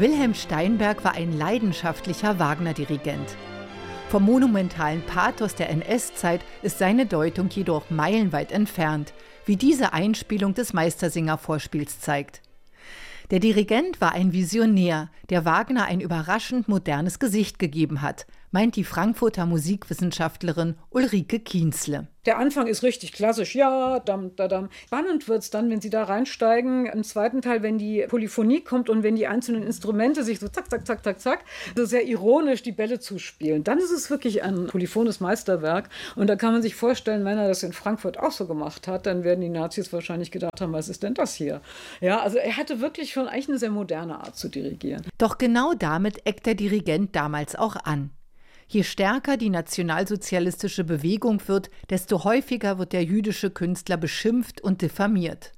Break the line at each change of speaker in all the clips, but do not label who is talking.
Wilhelm Steinberg war ein leidenschaftlicher Wagner-Dirigent. Vom monumentalen Pathos der NS-Zeit ist seine Deutung jedoch meilenweit entfernt, wie diese Einspielung des Meistersinger-Vorspiels zeigt. Der Dirigent war ein Visionär, der Wagner ein überraschend modernes Gesicht gegeben hat, meint die Frankfurter Musikwissenschaftlerin Ulrike Kienzle.
Der Anfang ist richtig klassisch, ja, dam, da, dam. Spannend wird es dann, wenn Sie da reinsteigen, im zweiten Teil, wenn die Polyphonie kommt und wenn die einzelnen Instrumente sich so zack, zack, zack, zack, zack, so sehr ironisch die Bälle zuspielen. Dann ist es wirklich ein polyphones Meisterwerk und da kann man sich vorstellen, wenn er das in Frankfurt auch so gemacht hat, dann werden die Nazis wahrscheinlich gedacht haben, was ist denn das hier? Ja, also er hatte wirklich schon eigentlich eine sehr moderne Art zu dirigieren.
Doch genau damit eckt der Dirigent damals auch an. Je stärker die nationalsozialistische Bewegung wird, desto häufiger wird der jüdische Künstler beschimpft und diffamiert.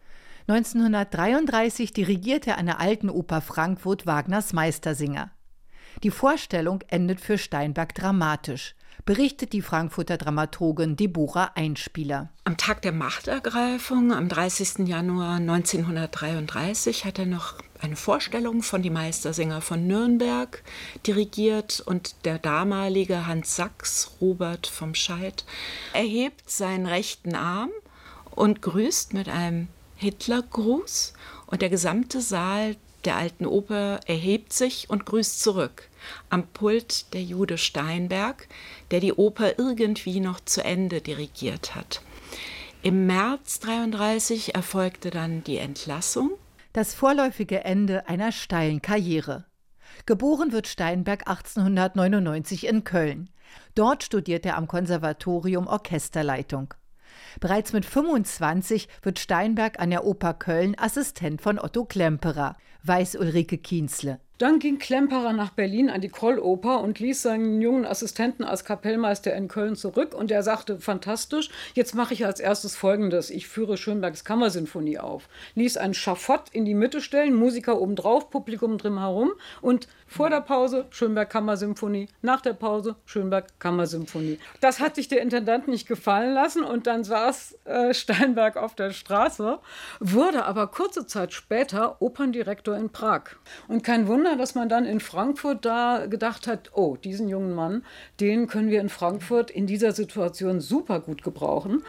1933 dirigiert er an der Alten Oper Frankfurt Wagners Meistersinger. Die Vorstellung endet für Steinberg dramatisch, berichtet die Frankfurter Dramaturgin Deborah Einspieler.
Am Tag der Machtergreifung, am 30. Januar 1933, hat er noch eine Vorstellung von Die Meistersinger von Nürnberg dirigiert und der damalige Hans Sachs, Robert vom Scheidt, erhebt seinen rechten Arm und grüßt mit einem Hitlergruß und der gesamte Saal der Alten Oper erhebt sich und grüßt zurück. Am Pult der Jude Steinberg, der die Oper irgendwie noch zu Ende dirigiert hat. Im März 1933 erfolgte dann die Entlassung.
Das vorläufige Ende einer steilen Karriere. Geboren wird Steinberg 1899 in Köln. Dort studiert er am Konservatorium Orchesterleitung. Bereits mit 25 wird Steinberg an der Oper Köln Assistent von Otto Klemperer, weiß Ulrike Kienzle.
Dann ging Klemperer nach Berlin an die Krolloper und ließ seinen jungen Assistenten als Kapellmeister in Köln zurück. Und er sagte, fantastisch, jetzt mache ich als erstes Folgendes. Ich führe Schönbergs Kammersinfonie auf. Ließ ein Schafott in die Mitte stellen, Musiker obendrauf, Publikum drumherum. Und vor der Pause Schönberg Kammersymphonie, nach der Pause Schönberg Kammersymphonie. Das hat sich der Intendant nicht gefallen lassen und dann saß Steinberg auf der Straße, wurde aber kurze Zeit später Operndirektor in Prag. Und kein Wunder, dass man dann in Frankfurt da gedacht hat, oh, diesen jungen Mann, den können wir in Frankfurt in dieser Situation super gut gebrauchen.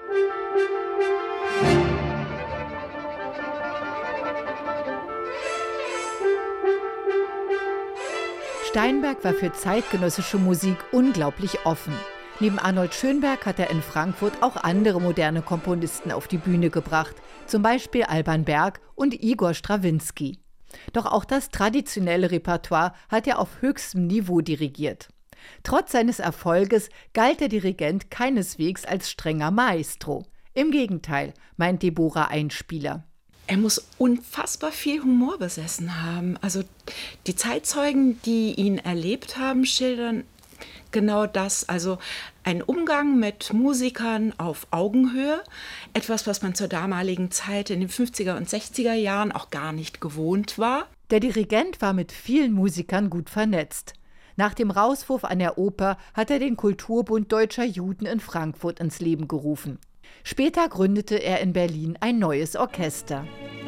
Steinberg war für zeitgenössische Musik unglaublich offen. Neben Arnold Schönberg hat er in Frankfurt auch andere moderne Komponisten auf die Bühne gebracht, zum Beispiel Alban Berg und Igor Strawinski. Doch auch das traditionelle Repertoire hat er auf höchstem Niveau dirigiert. Trotz seines Erfolges galt der Dirigent keineswegs als strenger Maestro. Im Gegenteil, meint Deborah Einspieler.
Er muss unfassbar viel Humor besessen haben. Also die Zeitzeugen, die ihn erlebt haben, schildern genau das. Also ein Umgang mit Musikern auf Augenhöhe. Etwas, was man zur damaligen Zeit in den 50er und 60er Jahren auch gar nicht gewohnt war.
Der Dirigent war mit vielen Musikern gut vernetzt. Nach dem Rauswurf an der Oper hat er den Kulturbund Deutscher Juden in Frankfurt ins Leben gerufen. Später gründete er in Berlin ein neues Orchester.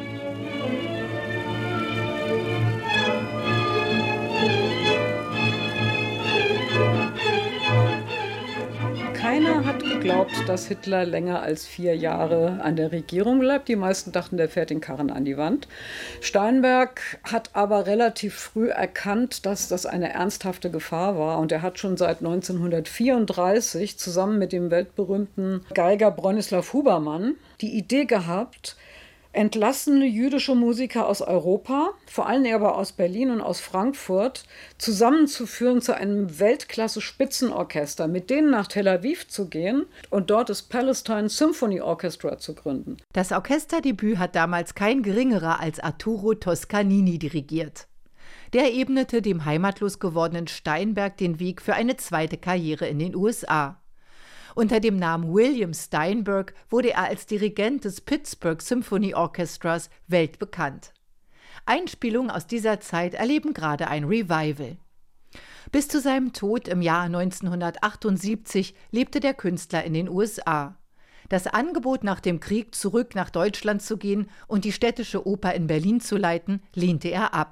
Keiner hat geglaubt, dass Hitler länger als 4 Jahre an der Regierung bleibt. Die meisten dachten, der fährt den Karren an die Wand. Steinberg hat aber relativ früh erkannt, dass das eine ernsthafte Gefahr war. Und er hat schon seit 1934 zusammen mit dem weltberühmten Geiger Bronislaw Hubermann die Idee gehabt, entlassene jüdische Musiker aus Europa, vor allem aber aus Berlin und aus Frankfurt, zusammenzuführen zu einem Weltklasse-Spitzenorchester, mit denen nach Tel Aviv zu gehen und dort das Palestine Symphony Orchestra zu gründen.
Das Orchesterdebüt hat damals kein geringerer als Arturo Toscanini dirigiert. Der ebnete dem heimatlos gewordenen Steinberg den Weg für eine zweite Karriere in den USA. Unter dem Namen William Steinberg wurde er als Dirigent des Pittsburgh Symphony Orchestras weltbekannt. Einspielungen aus dieser Zeit erleben gerade ein Revival. Bis zu seinem Tod im Jahr 1978 lebte der Künstler in den USA. Das Angebot, nach dem Krieg zurück nach Deutschland zu gehen und die Städtische Oper in Berlin zu leiten, lehnte er ab.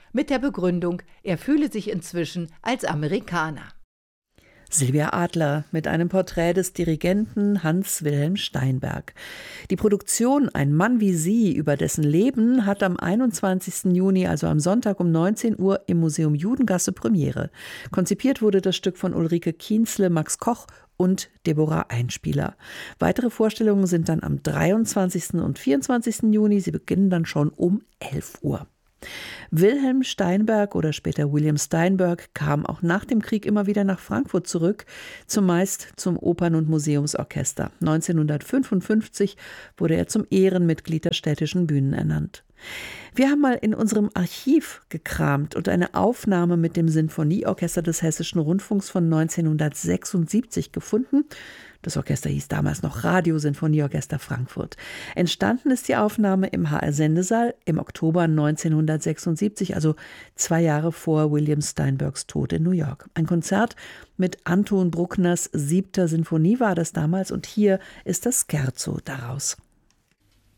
mit der Begründung, er fühle sich inzwischen als Amerikaner.
Sylvia Adler mit einem Porträt des Dirigenten Hans Wilhelm Steinberg. Die Produktion Ein Mann wie Sie über dessen Leben hat am 21. Juni, also am Sonntag um 19 Uhr im Museum Judengasse Premiere. Konzipiert wurde das Stück von Ulrike Kienzle, Max Koch und Deborah Einspieler. Weitere Vorstellungen sind dann am 23. und 24. Juni. Sie beginnen dann schon um 11 Uhr. Wilhelm Steinberg oder später William Steinberg kam auch nach dem Krieg immer wieder nach Frankfurt zurück, zumeist zum Opern- und Museumsorchester. 1955 wurde er zum Ehrenmitglied der Städtischen Bühnen ernannt. Wir haben mal in unserem Archiv gekramt und eine Aufnahme mit dem Sinfonieorchester des Hessischen Rundfunks von 1976 gefunden. Das Orchester hieß damals noch Radio-Sinfonieorchester Frankfurt. Entstanden ist die Aufnahme im HR-Sendesaal im Oktober 1976, also 2 Jahre vor William Steinbergs Tod in New York. Ein Konzert mit Anton Bruckners 7. Sinfonie war das damals und hier ist das Scherzo daraus.